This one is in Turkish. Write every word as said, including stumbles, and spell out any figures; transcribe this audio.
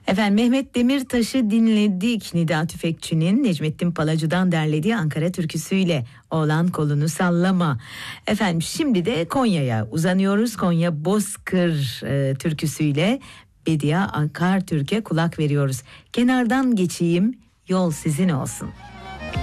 Efendim Mehmet Demirtaş'ı dinledik. Nida Tüfekçi'nin Necmettin Palacı'dan derlediği Ankara türküsüyle Oğlan Kolunu Sallama. Efendim şimdi de Konya'ya uzanıyoruz. Konya Bozkır e, türküsüyle Bediye Akartürk'e kulak veriyoruz. Kenardan geçeyim, yol sizin olsun.